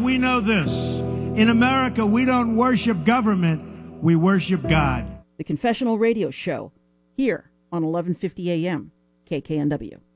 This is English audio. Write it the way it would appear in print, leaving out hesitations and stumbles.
we know this. In America, we don't worship government, we worship God. The Confessional Radio Show, here on 1150 AM, KKNW.